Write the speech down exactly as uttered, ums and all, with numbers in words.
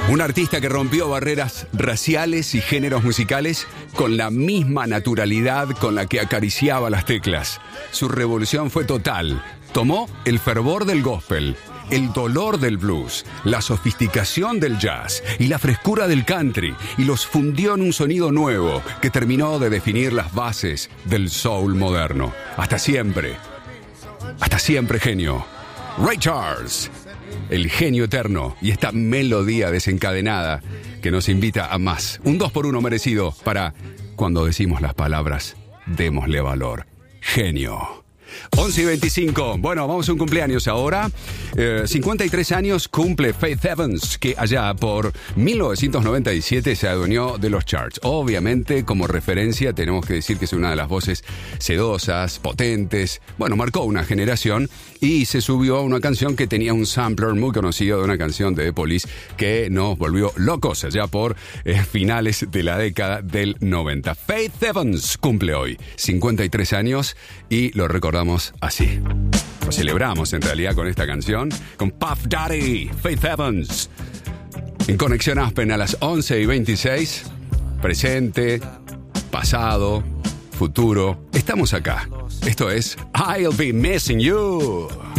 Un artista que rompió barreras raciales y géneros musicales con la misma naturalidad con la que acariciaba las teclas. Su revolución fue total. Tomó el fervor del gospel, el dolor del blues, la sofisticación del jazz y la frescura del country y los fundió en un sonido nuevo que terminó de definir las bases del soul moderno. Hasta siempre. Hasta siempre, genio. Ray Charles. El genio eterno y esta melodía desencadenada que nos invita a más. Un dos por uno merecido para cuando decimos las palabras, démosle valor. Genio. once y veinticinco. Bueno, vamos a un cumpleaños ahora. Eh, cincuenta y tres años cumple Faith Evans, que allá por mil novecientos noventa y siete se adueñó de los charts. Obviamente, como referencia, tenemos que decir que es una de las voces sedosas, potentes. Bueno, marcó una generación y se subió a una canción que tenía un sampler muy conocido de una canción de The Police que nos volvió locos allá por eh, finales de la década del noventa. Faith Evans cumple hoy cincuenta y tres años y lo recordamos así. Lo celebramos en realidad con esta canción, con Puff Daddy, Faith Evans. En Conexión Aspen a las once y veintiséis. Presente, pasado, futuro. Estamos acá. Esto es I'll Be Missing You.